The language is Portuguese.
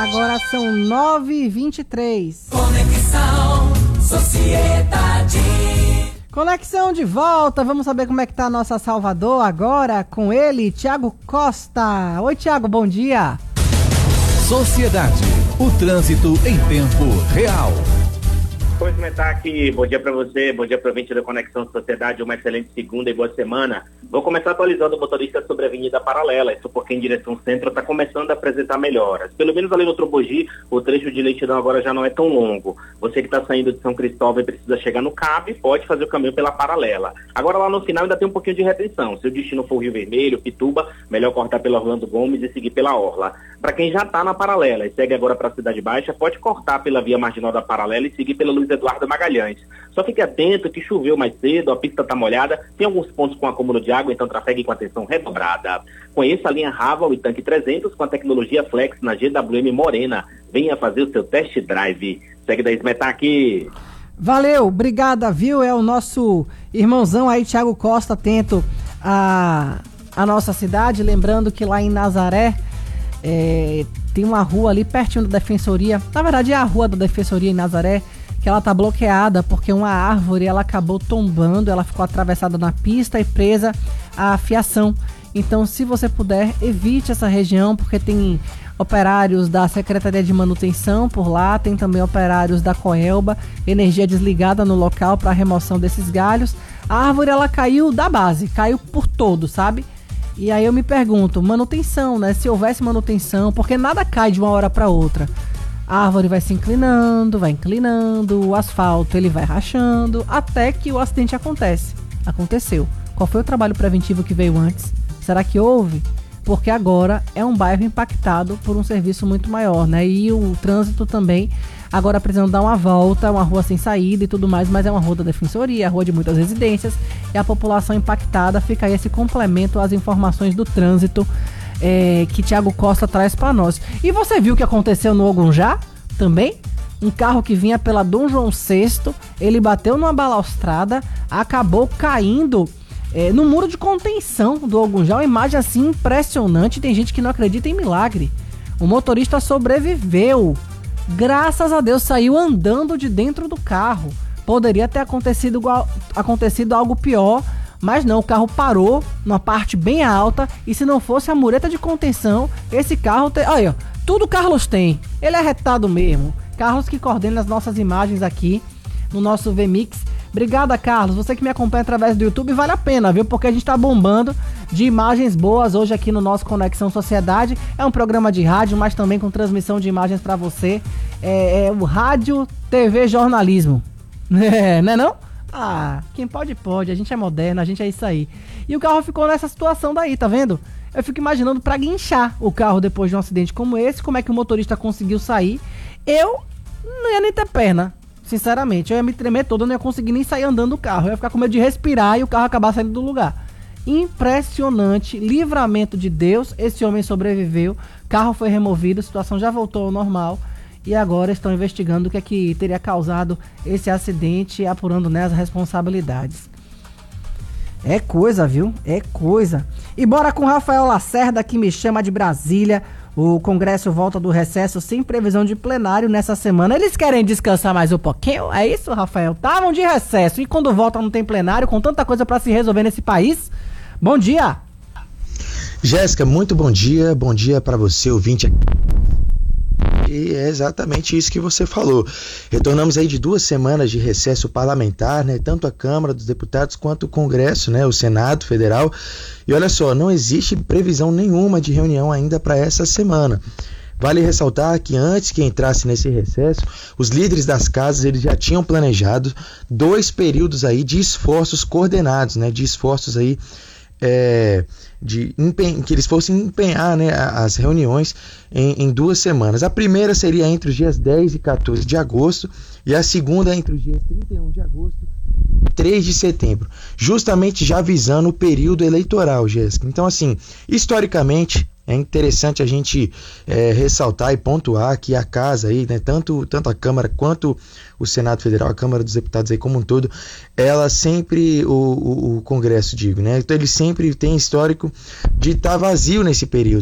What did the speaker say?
Agora são 9h23. Conexão Sociedade. Conexão de volta. Vamos saber como é que tá a nossa Salvador agora com ele, Tiago Costa. Oi, Tiago, bom dia. Sociedade, o trânsito em tempo real. Vou comentar aqui, bom dia para você, bom dia para o ouvinte da Conexão Sociedade, uma excelente segunda e boa semana. Vou começar atualizando o motorista sobre a Avenida Paralela, isso porque em direção centro está começando a apresentar melhoras. Pelo menos ali no Trobogi, o trecho de lentidão agora já não é tão longo. Você que está saindo de São Cristóvão e precisa chegar no CAB, pode fazer o caminho pela Paralela. Agora lá no final ainda tem um pouquinho de retenção. Se o destino for Rio Vermelho, Pituba, melhor cortar pela Orlando Gomes e seguir pela Orla. Para quem já está na Paralela e segue agora para a Cidade Baixa, pode cortar pela via marginal da Paralela e seguir pela Luiz Eduardo Magalhães. Só fique atento que choveu mais cedo, a pista está molhada, tem alguns pontos com acúmulo de água, então trafegue com atenção redobrada. Conheça a linha Raval e Tanque 300 com a tecnologia Flex na GWM Morena. Venha fazer o seu test drive. Segue da Smetá aqui. Valeu, obrigada, viu? É o nosso irmãozão aí, Tiago Costa, atento à nossa cidade. Lembrando que lá em Nazaré tem uma rua ali pertinho da Defensoria. Na verdade é a rua da Defensoria em Nazaré, que ela tá bloqueada porque uma árvore ela acabou tombando, ela ficou atravessada na pista e presa à fiação. Então, se você puder, evite essa região, porque tem operários da Secretaria de Manutenção por lá, tem também operários da Coelba, energia desligada no local para remoção desses galhos. A árvore ela caiu da base, caiu por todo, sabe? E aí eu me pergunto, manutenção, né? Se houvesse manutenção, porque nada cai de uma hora para outra. A árvore vai se inclinando, o asfalto ele vai rachando, até que o acidente aconteceu. Qual foi o trabalho preventivo que veio antes? Será que houve? Porque agora é um bairro impactado por um serviço muito maior, né? E o trânsito também, agora precisando dar uma volta, uma rua sem saída e tudo mais, mas é uma rua da Defensoria, é a rua de muitas residências, e a população impactada. Fica aí esse complemento às informações do trânsito que Tiago Costa traz para nós. E você viu o que aconteceu no Ogunjá também? Um carro que vinha pela Dom João VI, ele bateu numa balaustrada, acabou caindo no muro de contenção do Ogunjá. Uma imagem assim impressionante, tem gente que não acredita em milagre. O motorista sobreviveu, graças a Deus, saiu andando de dentro do carro. Poderia ter acontecido algo pior, mas não, o carro parou numa parte bem alta, e se não fosse a mureta de contenção, esse carro... Olha, tudo Carlos tem, ele é arretado mesmo. Carlos que coordena as nossas imagens aqui no nosso VMix. Obrigada, Carlos, você que me acompanha através do YouTube, vale a pena, viu? Porque a gente tá bombando de imagens boas hoje aqui no nosso Conexão Sociedade. É um programa de rádio, mas também com transmissão de imagens para você. É o rádio, TV, jornalismo. Né não? Ah, quem pode, a gente é moderno, a gente é isso aí. E o carro ficou nessa situação daí, tá vendo? Eu fico imaginando pra guinchar o carro depois de um acidente como esse, como é que o motorista conseguiu sair. Eu não ia nem ter perna, sinceramente. Eu ia me tremer todo, eu não ia conseguir nem sair andando do carro. Eu ia ficar com medo de respirar e o carro acabar saindo do lugar. Impressionante, livramento de Deus, esse homem sobreviveu, carro foi removido, a situação já voltou ao normal. E agora estão investigando o que é que teria causado esse acidente, apurando, né, as responsabilidades. É coisa, viu? É coisa. E bora com Rafael Lacerda, que me chama de Brasília. O Congresso volta do recesso sem previsão de plenário nessa semana. Eles querem descansar mais um pouquinho? É isso, Rafael? Estavam de recesso. E quando voltam não tem plenário, com tanta coisa para se resolver nesse país? Bom dia! Jéssica, muito bom dia. Bom dia para você, ouvinte aqui. E é exatamente isso que você falou. Retornamos aí de 2 semanas de recesso parlamentar, né? Tanto a Câmara dos Deputados quanto o Congresso, né? O Senado Federal. E olha só, não existe previsão nenhuma de reunião ainda para essa semana. Vale ressaltar que antes que entrasse nesse recesso, os líderes das casas eles já tinham planejado 2 períodos aí de esforços coordenados, né? De esforços aí que eles fossem empenhar, né, as reuniões em 2 semanas. A primeira seria entre os dias 10 e 14 de agosto e a segunda entre os dias 31 de agosto e 3 de setembro, justamente já visando o período eleitoral, Jéssica. Então, assim, historicamente, é interessante a gente ressaltar e pontuar que a casa aí, né, tanto a Câmara quanto o Senado Federal, a Câmara dos Deputados aí como um todo, ela sempre, o Congresso, digo, né, então ele sempre tem histórico de estar vazio nesse período.